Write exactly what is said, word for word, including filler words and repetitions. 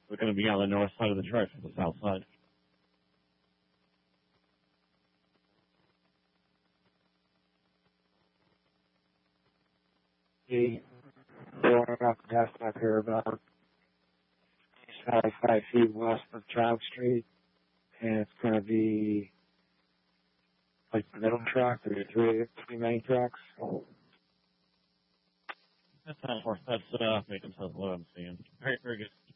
We're going to be on the north side of the track from the south side. The going up past up here about five, five feet west of Child Street, and it's going to be like the middle track. There's three, three main tracks. That's not worth. That's uh, making sense what I'm seeing. Very, very good.